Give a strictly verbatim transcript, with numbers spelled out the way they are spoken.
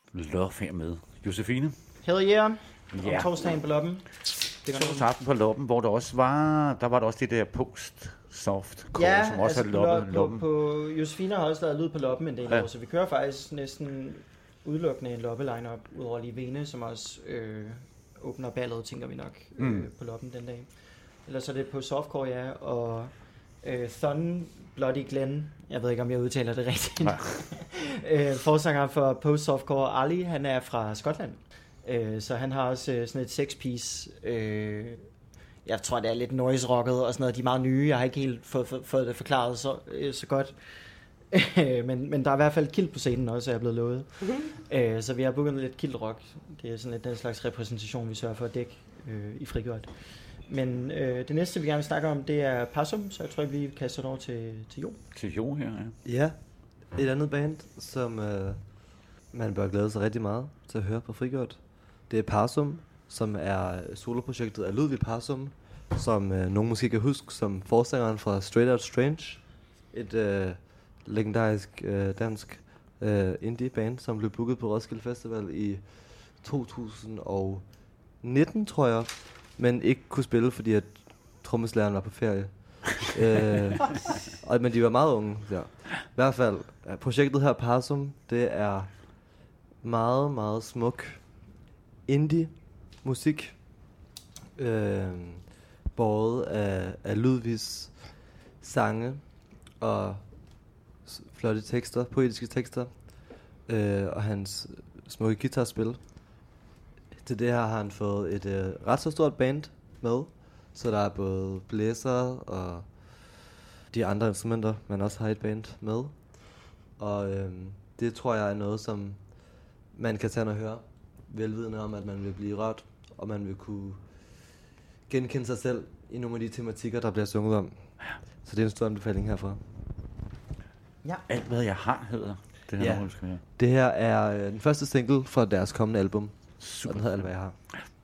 Love her med Josefine. Hell yeah. Om Ja. torsdagen på Loppen. Det var Torsdag aften på Loppen, hvor der også var, der var der også det der post-soft core, ja, som også altså er på, Loppen. på, Loppen. på Josefine har også lavet lyd på Loppen en del Ja. år, så vi kører faktisk næsten udelukkende en Loppe-line-up, udover lige Vene, som også øh, åbner ballet, tænker vi nok, øh, Mm. på Loppen den dag. Ellers er det på softcore, ja, og øh, Thun Bloody Glenn, jeg ved ikke, om jeg udtaler det rigtigt, øh, forsanger for post-softcore Ali, han er fra Skotland. Øh, så han har også øh, sådan et six-piece, øh, jeg tror det er lidt noise-rocket og sådan noget, de er meget nye, jeg har ikke helt fået, fået, fået det forklaret så, øh, så godt. men, men der er i hvert fald kilt på scenen også, er jeg blevet lovet. Mm-hmm. Øh, så vi har booket lidt kilt rock, det er sådan lidt den slags repræsentation, vi sørger for at dække øh, i Frigjort. Men øh, det næste, vi gerne vil snakke om, det er Passum, så jeg tror, vi kaster det over til, til Jo. Til Jo her, ja. Ja, et andet band, som øh, man bør glæde sig rigtig meget til at høre på Frigjort. Det er Passum, som er soloprojektet af Ludvig Passum, som øh, nogen måske kan huske som forsangeren fra Straight Out Strange. Et øh, legendarisk øh, dansk øh, indie-band, som blev booket på Roskilde Festival i to tusind nitten, tror jeg, men ikke kunne spille, fordi at trommeslageren var på ferie. øh, og, men de var meget unge, ja. I hvert fald, projektet her, Passum, det er meget, meget smuk indie musik, øh, båret af, af Ludvigs sange og s- flotte tekster, poetiske tekster, øh, og hans smukke guitarspil. Til det her har han fået et øh, ret så stort band med, så der er både blæser og de andre instrumenter, man også har et band med. Og øh, det tror jeg er noget, som man kan tage og høre, velvidende om, at man vil blive rørt, og man vil kunne genkende sig selv i nogle af de tematikker, der bliver sunget om. Så det er en stor anbefaling herfra. Ja. Alt hvad jeg har hedder det her Ja. nummer, vi skal høre. Det her er øh, den første single fra deres kommende album, Super. og den hedder Alt hvad jeg har.